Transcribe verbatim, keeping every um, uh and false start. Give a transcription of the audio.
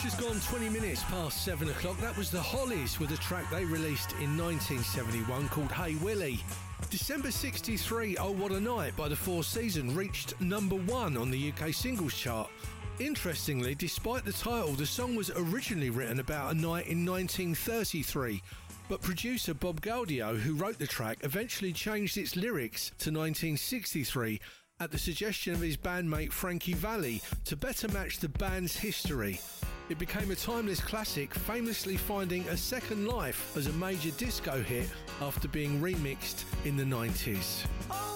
Just gone twenty minutes past seven o'clock. That was the Hollies with a track they released in nineteen seventy-one called Hey Willie. December sixty-three, Oh What a Night by the Four Seasons reached number one on the U K singles chart. Interestingly, despite the title, the song was originally written about a night in nineteen thirty-three, but producer Bob Gaudio, who wrote the track, eventually changed its lyrics to nineteen sixty-three at the suggestion of his bandmate Frankie Valli to better match the band's history. It became a timeless classic, famously finding a second life as a major disco hit after being remixed in the nineties.